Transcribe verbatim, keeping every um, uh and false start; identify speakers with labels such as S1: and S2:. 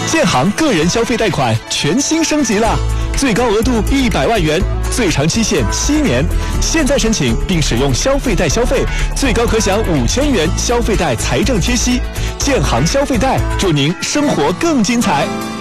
S1: 建行个人消费贷款全新升级了，最高额度一百万元，最长期限七年。现在申请并使用消费贷消费，最高可享五千元消费贷财政贴息。建行消费贷，祝您生活更精彩。